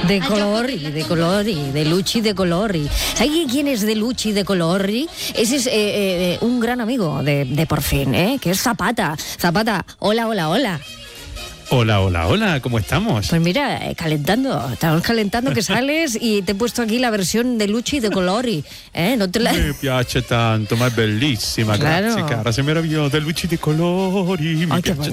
De colori, de Luchi de colori. ¿Sabes quién es de Luchi de colori? Ese es un gran amigo de Por Fin, que es Zapata. Zapata, hola. Hola, ¿cómo estamos? Pues mira, estamos calentando que sales y te he puesto aquí la versión de Luchi de colori. No te la... Mi piace tanto, ma è bellissima, claro. Grazie cara, sei meravigliosa, Luci di colori, mi piace